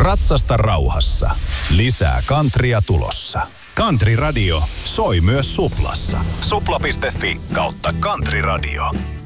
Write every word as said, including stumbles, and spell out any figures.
Ratsasta rauhassa. Lisää Countrya tulossa. Country Radio soi myös Suplassa. Supla piste fi kautta Country Radio.